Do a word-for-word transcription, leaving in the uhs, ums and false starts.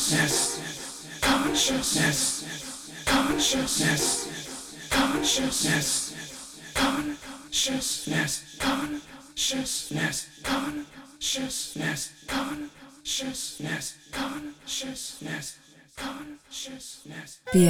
consciousness, consciousness, consciousness, consciousness, consciousness, consciousness, consciousness, consciousness, consciousness, consciousness, consciousness.